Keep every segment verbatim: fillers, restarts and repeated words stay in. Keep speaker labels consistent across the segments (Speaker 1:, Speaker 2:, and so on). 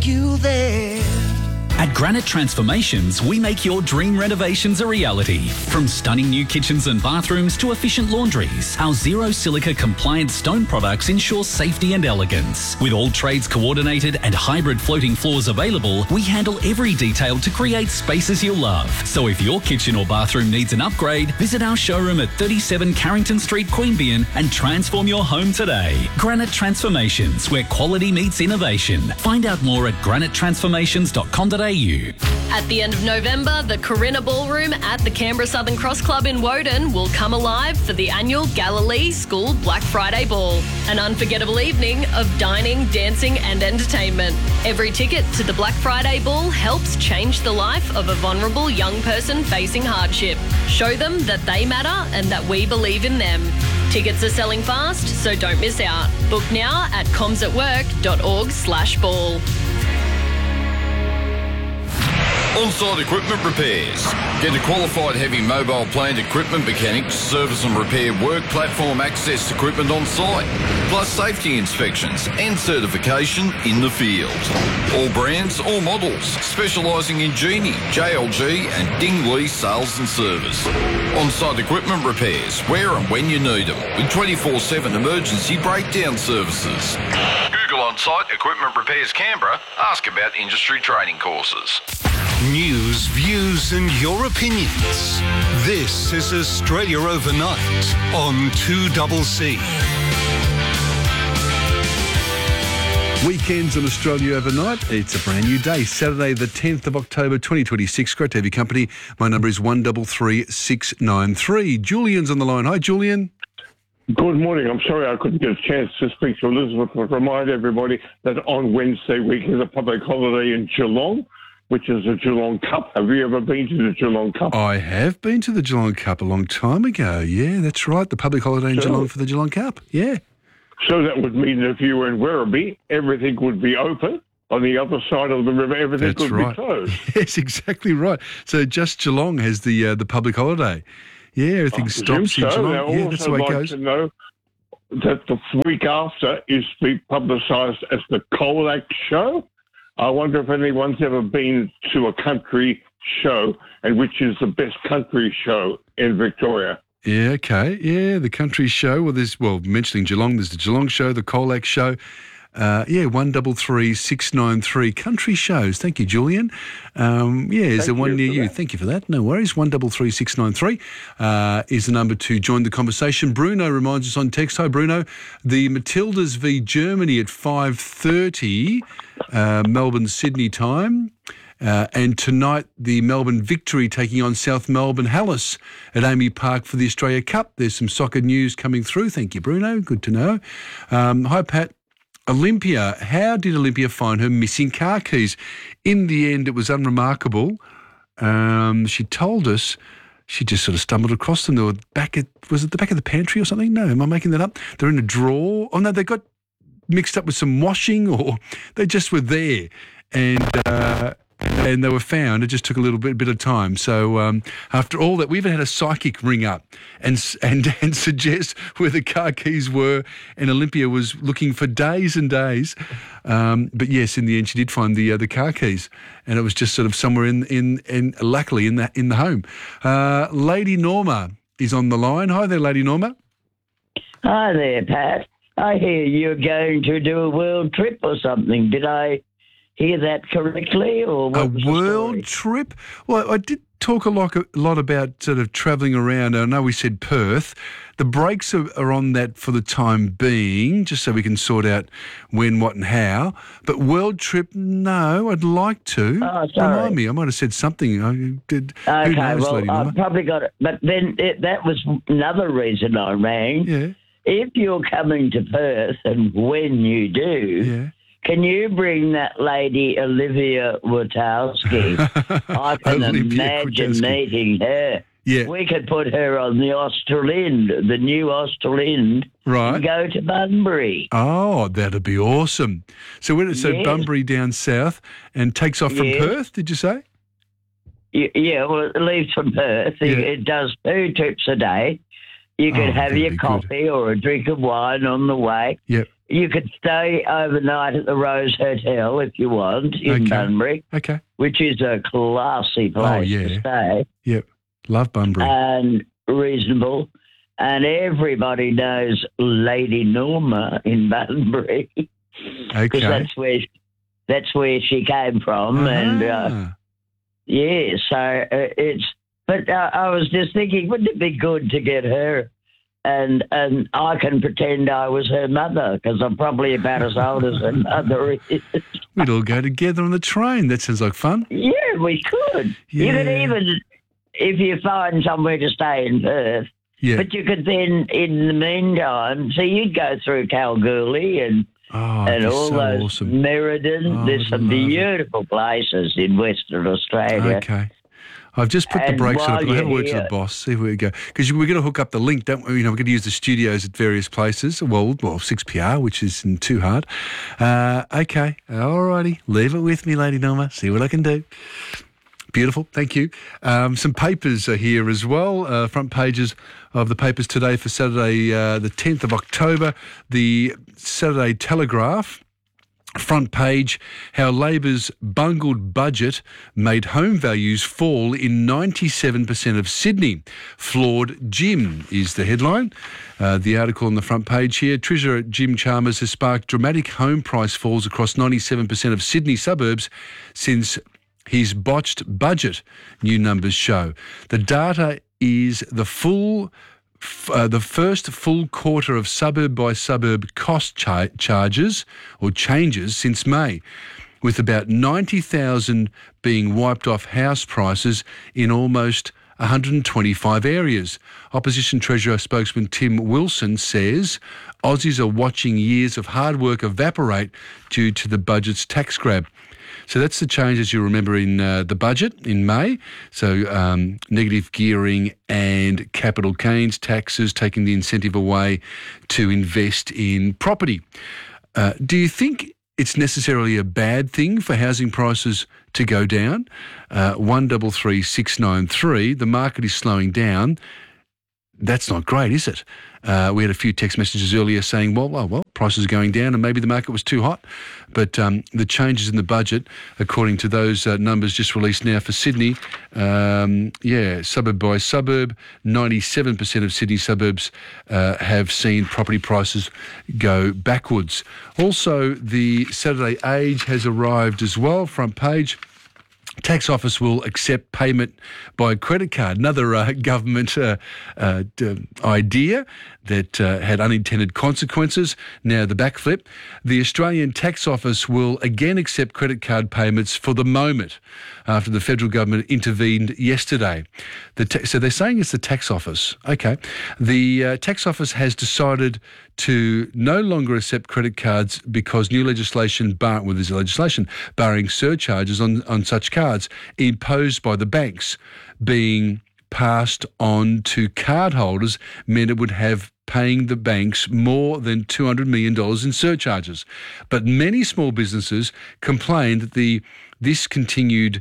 Speaker 1: you there.
Speaker 2: At Granite Transformations, we make your dream renovations a reality. From stunning new kitchens and bathrooms to efficient laundries, our zero silica compliant stone products ensure safety and elegance. With all trades coordinated and hybrid floating floors available, we handle every detail to create spaces you'll love. So if your kitchen or bathroom needs an upgrade, visit our showroom at thirty-seven Carrington Street, Queanbeyan and transform your home today. Granite Transformations, where quality meets innovation. Find out more at granite transformations dot com dot a u.
Speaker 3: At the end of November, the Corinna Ballroom at the Canberra Southern Cross Club in Woden will come alive for the annual Galilee School Black Friday Ball, an unforgettable evening of dining, dancing and entertainment. Every ticket to the Black Friday Ball helps change the life of a vulnerable young person facing hardship. Show them that they matter and that we believe in them. Tickets are selling fast, so don't miss out. Book now at comsatwork dot org slash ball.
Speaker 4: On-site equipment repairs. Get a qualified heavy mobile plant equipment mechanic to service and repair work platform access equipment on site, plus safety inspections and certification in the field. All brands, all models, specialising in Genie, J L G and Dingley sales and service. On-site equipment repairs, where and when you need them, with twenty-four seven emergency breakdown services. Google On-site Equipment Repairs Canberra. Ask about industry training courses.
Speaker 5: News, views and your opinions. This is Australia Overnight on two C C.
Speaker 6: Weekends on Australia Overnight. It's a brand new day, Saturday the tenth of October twenty twenty-six. Great to have your company. My number is one three three six nine three. Julian's on the line. Hi, Julian.
Speaker 7: Good morning. I'm sorry I couldn't get a chance to speak to Elizabeth, but remind everybody that on Wednesday week is a public holiday in Geelong, which is the Geelong Cup. Have you ever been to the Geelong Cup?
Speaker 6: I have been to the Geelong Cup a long time ago. Yeah, that's right. The public holiday in
Speaker 7: So-
Speaker 6: Geelong for the Geelong Cup. Yeah.
Speaker 7: So that would mean that if you were in Werribee, everything would be open. On the other side of the river, everything
Speaker 6: That's
Speaker 7: would
Speaker 6: right.
Speaker 7: be closed.
Speaker 6: Yes, exactly right. So just Geelong has the uh, the public holiday. Yeah, everything
Speaker 7: I
Speaker 6: stops
Speaker 7: presume
Speaker 6: in
Speaker 7: so.
Speaker 6: Geelong.
Speaker 7: They
Speaker 6: Yeah, that's the
Speaker 7: also
Speaker 6: way it
Speaker 7: like
Speaker 6: goes.
Speaker 7: to know that the week after is to be publicised as the Colac Show. I wonder if anyone's ever been to a country show, and which is the best country show in Victoria.
Speaker 6: Yeah, okay. Yeah, the country show. Well, there's, well, mentioning Geelong, there's the Geelong show, the Colac show. Uh, yeah, one three three six nine three. Country shows. Thank you, Julian. Um, yeah, is
Speaker 7: Thank
Speaker 6: there one
Speaker 7: you
Speaker 6: near
Speaker 7: for
Speaker 6: you?
Speaker 7: that.
Speaker 6: Thank you for that. No worries. one three three six nine three uh, is the number to join the conversation. Bruno reminds us on text. Hi, Bruno. The Matildas v Germany at five thirty, uh, Melbourne, Sydney time. Uh, and tonight, the Melbourne Victory taking on South Melbourne Hallis at Amy Park for the Australia Cup. There's some soccer news coming through. Thank you, Bruno. Good to know. Um, hi, Pat. Olympia, how did Olympia find her missing car keys? In the end, it was unremarkable. Um, she told us she just sort of stumbled across them. They were back at, was it the back of the pantry or something? No, am I making that up? They're in a drawer. Oh, no, they got mixed up with some washing, or they just were there. And uh, and they were found. It just took a little bit, bit of time. So um, after all that, we even had a psychic ring up and and and suggest where the car keys were. And Olympia was looking for days and days. Um, but yes, in the end, she did find the uh, the car keys, and it was just sort of somewhere in in, in luckily in the in the home. Uh, Lady Norma is on the line. Hi there, Lady Norma.
Speaker 8: Hi there, Pat. I hear you're going to do a world trip or something. Did I hear that correctly? Or what
Speaker 6: A
Speaker 8: was the
Speaker 6: world
Speaker 8: story?
Speaker 6: trip? Well, I did talk a lot, a lot about sort of travelling around. I know we said Perth. The brakes are, are on that for the time being, just so we can sort out when, what and how. But world trip, no, I'd like to.
Speaker 8: Oh, sorry.
Speaker 6: Remind me, I might have said something. I did. Who
Speaker 8: Okay,
Speaker 6: knows,
Speaker 8: well,
Speaker 6: Lady Norma?
Speaker 8: I've probably got it. But then it, that was another reason I rang.
Speaker 6: Yeah,
Speaker 8: If you're coming to Perth, and when you do,
Speaker 6: yeah.
Speaker 8: can you bring that lady Olivia Wachowski? I can
Speaker 6: Olivia
Speaker 8: imagine
Speaker 6: Wachowski.
Speaker 8: meeting her.
Speaker 6: Yeah.
Speaker 8: We could put her on the Austral End, the new Austral End,
Speaker 6: Right.
Speaker 8: and go to Bunbury.
Speaker 6: Oh, that'd be awesome. So, when so
Speaker 8: Yes.
Speaker 6: Bunbury down south and takes off from
Speaker 8: Yes.
Speaker 6: Perth, did you say?
Speaker 8: Y- Yeah, well, it leaves from Perth. It-
Speaker 6: Yeah.
Speaker 8: It does two trips a day. You
Speaker 6: Oh,
Speaker 8: can have
Speaker 6: that'd
Speaker 8: your
Speaker 6: be good.
Speaker 8: coffee or a drink of wine on the way.
Speaker 6: Yep.
Speaker 8: you could stay overnight at the Rose Hotel if you want in
Speaker 6: Okay.
Speaker 8: Bunbury,
Speaker 6: Okay.
Speaker 8: which is a classy place
Speaker 6: Oh, yeah.
Speaker 8: to stay
Speaker 6: Yep. Love Bunbury.
Speaker 8: and reasonable. And everybody knows Lady Norma in Bunbury because
Speaker 6: okay.
Speaker 8: that's where that's where she came from. And uh,
Speaker 6: Ah.
Speaker 8: yeah, so uh, it's. But uh, I was just thinking, wouldn't it be good to get her? And and I can pretend I was her mother because I'm probably about as old as her mother is.
Speaker 6: We'd all go together on the train. That sounds like fun.
Speaker 8: Yeah, we could. You could
Speaker 6: Yeah.
Speaker 8: even, if you find somewhere to stay in Perth,
Speaker 6: Yeah.
Speaker 8: but you could then, in the meantime, so you'd go through Kalgoorlie and,
Speaker 6: Oh,
Speaker 8: and
Speaker 6: it'd be
Speaker 8: all
Speaker 6: so
Speaker 8: those
Speaker 6: awesome.
Speaker 8: Meriden.
Speaker 6: Oh,
Speaker 8: There's
Speaker 6: I'd
Speaker 8: some
Speaker 6: love it.
Speaker 8: beautiful places in Western Australia.
Speaker 6: Okay. I've just put the
Speaker 8: And
Speaker 6: brakes on
Speaker 8: while
Speaker 6: it, but I have a
Speaker 8: you're
Speaker 6: word to the
Speaker 8: here-
Speaker 6: boss, see where we go. Because we're going to hook up the link, don't we? You know, we're going to use the studios at various places. Well, well, six P R, which isn't too hard. Uh, okay. All righty. Leave it with me, Lady Norma. See what I can do. Beautiful. Thank you. Um, some papers are here as well. Uh, front pages of the papers today for Saturday, uh, the tenth of October. The Saturday Telegraph. Front page, how Labor's bungled budget made home values fall in ninety-seven percent of Sydney. Flawed Jim is the headline. Uh, the article on the front page here, Treasurer Jim Chalmers has sparked dramatic home price falls across ninety-seven percent of Sydney suburbs since his botched budget, new numbers show. The data is the full Uh, the first full quarter of suburb-by-suburb cost cha- charges or changes since May, with about ninety thousand being wiped off house prices in almost one hundred twenty-five areas. Opposition Treasurer spokesman Tim Wilson says Aussies are watching years of hard work evaporate due to the budget's tax grab. So that's the change, as you remember, in uh, the budget in May. So um, negative gearing and capital gains taxes, taking the incentive away to invest in property. Uh, do you think it's necessarily a bad thing for housing prices to go down? Uh, one double three six nine three. The market is slowing down. That's not great, is it? Uh, we had a few text messages earlier saying, well, well, well, prices are going down and maybe the market was too hot. But um, the changes in the budget, according to those uh, numbers just released now for Sydney, um, yeah, suburb by suburb, ninety-seven percent of Sydney suburbs uh, have seen property prices go backwards. Also, the Saturday Age has arrived as well, front page. Tax office will accept payment by credit card. Another uh, government uh, uh, d- idea that uh, had unintended consequences. Now the backflip. The Australian Tax Office will again accept credit card payments for the moment after the federal government intervened yesterday. The ta- so they're saying it's the tax office. Okay. The uh, tax office has decided to no longer accept credit cards because new legislation, bar- well, there's legislation barring surcharges on, on such cards imposed by the banks being passed on to cardholders meant it would have paying the banks more than two hundred million dollars in surcharges. But many small businesses complained that the this continued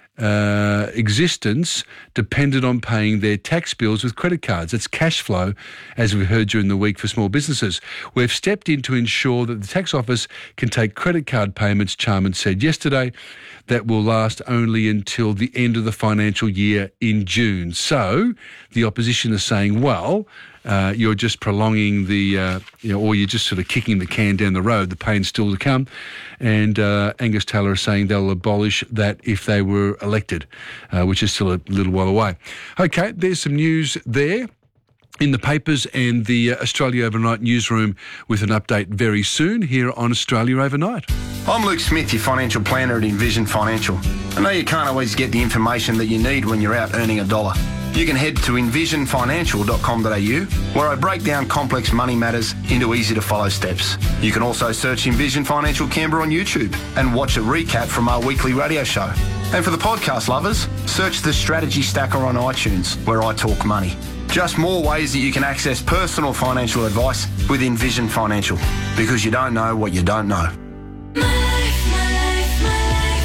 Speaker 6: uh, existence depended on paying their tax bills with credit cards. It's cash flow, as we heard during the week, for small businesses. We've stepped in to ensure that the tax office can take credit card payments, Chalmers said yesterday, that will last only until the end of the financial year in June. So the opposition is saying, well, Uh, you're just prolonging the, uh, you know, or you're just sort of kicking the can down the road. The pain's still to come. And uh, Angus Taylor is saying they'll abolish that if they were elected, uh, which is still a little while away. Okay, there's some news there in the papers and the uh, Australia Overnight newsroom with an update very soon here on Australia Overnight.
Speaker 1: I'm Luke Smith, your financial planner at Envision Financial. I know you can't always get the information that you need when you're out earning a dollar. You can head to envision financial dot com dot a u, where I break down complex money matters into easy-to-follow steps. You can also search Envision Financial Canberra on YouTube and watch a recap from our weekly radio show. And for the podcast lovers, search the Strategy Stacker on iTunes, where I talk money. Just more ways that you can access personal financial advice with Envision Financial, because you don't know what you don't know.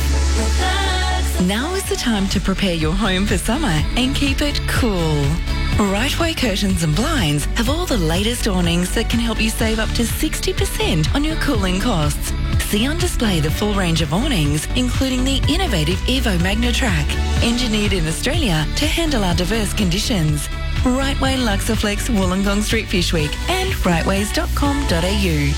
Speaker 9: Now is the time to prepare your home for summer and keep it cool. Rightway Curtains and Blinds have all the latest awnings that can help you save up to sixty percent on your cooling costs. See on display the full range of awnings, including the innovative Evo MagnaTrack, engineered in Australia to handle our diverse conditions. Rightway Luxaflex Wollongong Street Fish Week and rightways dot com dot a u.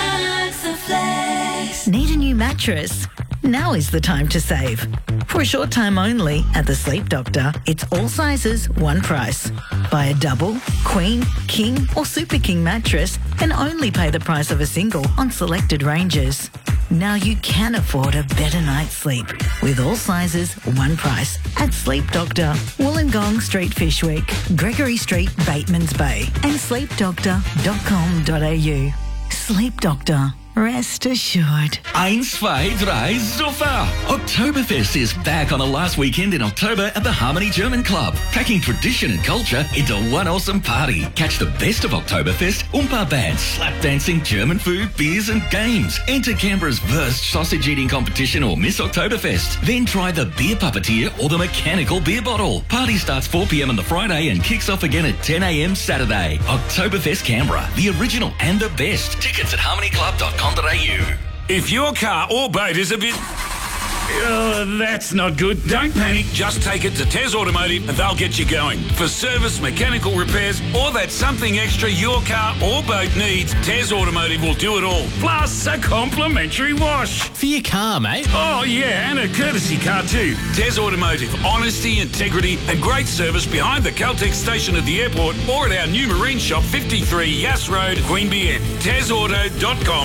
Speaker 10: Need a new mattress? Now is the time to save. For a short time only at the Sleep Doctor, it's all sizes, one price. Buy a double, queen, king or super king mattress and only pay the price of a single on selected ranges. Now you can afford a better night's sleep with all sizes, one price at Sleep Doctor, Wollongong Street Fishwick, Gregory Street, Batemans Bay and sleep doctor dot com dot a u. Sleep Doctor. Rest assured.
Speaker 2: eins, zwei, drei, super! Oktoberfest is back on the last weekend in October at the Harmony German Club, packing tradition and culture into one awesome party. Catch the best of Oktoberfest, Oompa bands, slap dancing, German food, beers and games. Enter Canberra's worst sausage eating competition or Miss Oktoberfest. Then try the beer puppeteer or the mechanical beer bottle. Party starts four p m on the Friday and kicks off again at ten a m Saturday. Oktoberfest Canberra, the original and the best. Tickets at harmony club dot com.
Speaker 11: If your car or boat is a bit... Oh, that's not good. Don't panic. Just take it to Tez Automotive and they'll get you going. For service, mechanical repairs, or that something extra your car or boat needs, Tez Automotive will do it all. Plus a complimentary wash.
Speaker 12: For your car, mate.
Speaker 11: Oh, yeah, and a courtesy car too. Tez Automotive. Honesty, integrity and great service behind the Caltex station at the airport or at our new marine shop, fifty-three Yass Road, Queanbeyan. Tez auto dot com.